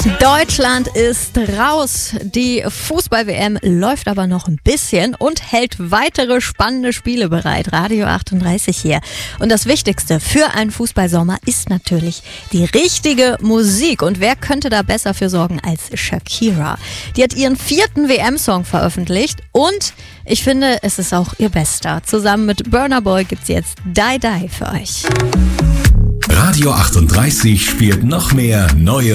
Deutschland ist raus. Die Fußball-WM läuft aber noch ein bisschen und hält weitere spannende Spiele bereit. Radio 38 hier. Und das Wichtigste für einen Fußballsommer ist natürlich die richtige Musik. Und wer könnte da besser für sorgen als Shakira? Die hat ihren 4. WM-Song veröffentlicht und ich finde, es ist auch ihr bester. Zusammen mit Burna Boy gibt's jetzt Die Die für euch. Radio 38 spielt noch mehr neue